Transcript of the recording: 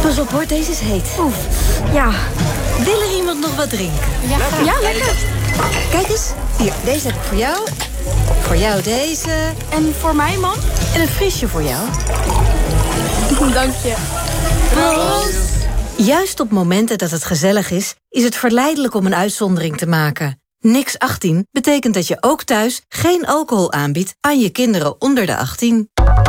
Pas op hoor, deze is heet. Oef, ja. Wil er iemand nog wat drinken? Ja, lekker. Kijk eens, hier, deze heb ik voor jou. Voor jou deze. En voor mij, man? En een frisje voor jou. Dank je. Proost! Juist op momenten dat het gezellig is het verleidelijk om een uitzondering te maken. Niks 18 betekent dat je ook thuis geen alcohol aanbiedt aan je kinderen onder de 18.